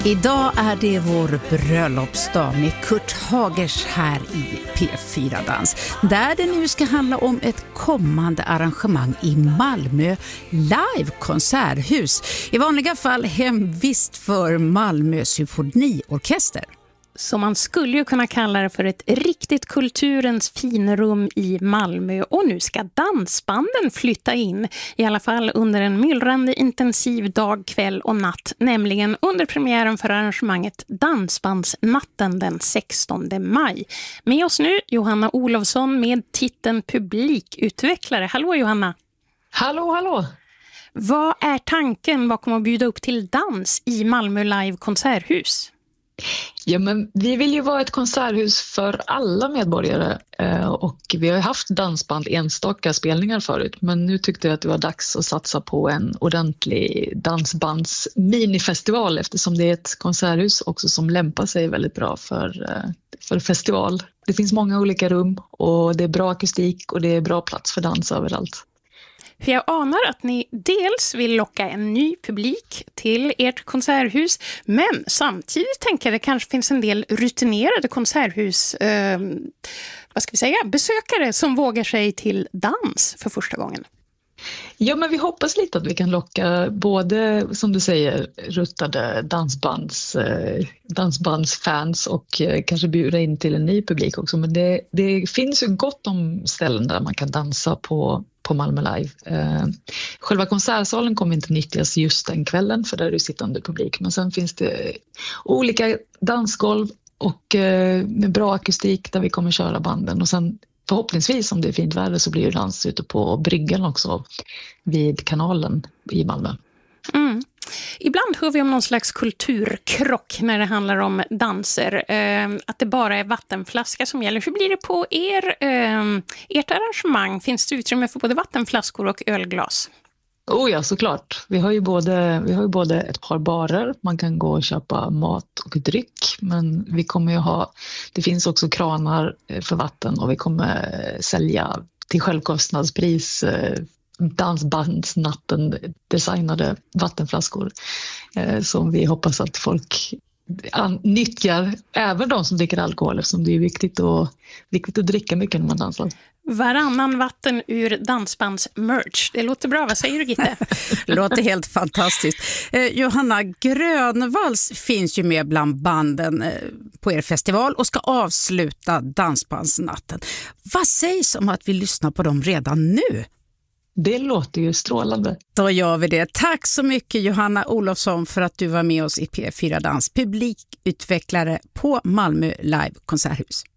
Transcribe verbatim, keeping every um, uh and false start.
Idag är det vår bröllopsdag med Kurt Hagers här i P fyra Dans. Där det nu ska handla om ett kommande arrangemang i Malmö Live konserthus. I vanliga fall hemvist för Malmö symfoniorkester. Så man skulle ju kunna kalla det för ett riktigt kulturens finrum i Malmö. Och nu ska dansbanden flytta in, i alla fall under en myllrande intensiv dag, kväll och natt. Nämligen under premiären för arrangemanget Dansbandsnatten den sextonde maj. Med oss nu Johanna Olofsson med titeln publikutvecklare. Hallå Johanna! Hallå, hallå! Vad är tanken bakom att bjuda upp till dans i Malmö Live konserthus? Ja, men vi vill ju vara ett konserthus för alla medborgare och vi har haft dansband enstaka spelningar förut, men nu tyckte jag att det var dags att satsa på en ordentlig dansbands minifestival eftersom det är ett konserthus också som lämpar sig väldigt bra för, för festival. Det finns många olika rum och det är bra akustik och det är bra plats för dans överallt. För jag anar att ni dels vill locka en ny publik till ert konserthus, men samtidigt tänker jag att det kanske finns en del rutinerade konserthus, eh, vad ska vi säga, besökare som vågar sig till dans för första gången. Ja, men vi hoppas lite att vi kan locka både, som du säger, ruttade dansbands, eh, dansbandsfans och eh, kanske bjuda in till en ny publik också. Men det, det finns ju gott om ställen där man kan dansa på, på Malmö Live. Eh, själva konsertsalen kommer inte nyttjas just den kvällen för där är det sittande publik. Men sen finns det olika dansgolv och eh, med bra akustik där vi kommer köra banden och sen förhoppningsvis om det är fint väder så blir det dans ute på bryggan också vid kanalen i Malmö. Mm. Ibland hör vi om någon slags kulturkrock när det handlar om danser. Eh, att det bara är vattenflaska som gäller. Hur blir det på er, eh, ert arrangemang? Finns det utrymme för både vattenflaskor och ölglas? Oh ja, såklart. Vi har ju både, vi har ju både ett par barer. Man kan gå och köpa mat och dryck. Men vi kommer ju ha, det finns också kranar för vatten och vi kommer sälja till självkostnadspris dansbandsnatten designade vattenflaskor. Som vi hoppas att folk nyttjar, även de som dricker alkohol eftersom det är viktigt, och, viktigt att dricka mycket när man dansar. Varannan vatten ur dansbandsmerch. Det låter bra, vad säger du Gitte? Det låter helt fantastiskt. Eh, Johanna, Grönvalls finns ju med bland banden eh, på er festival och ska avsluta dansbandsnatten. Vad sägs om att vi lyssnar på dem redan nu? Det låter ju strålande. Då gör vi det. Tack så mycket Johanna Olofsson för att du var med oss i P fyra Dans, publikutvecklare på Malmö Live konserthus.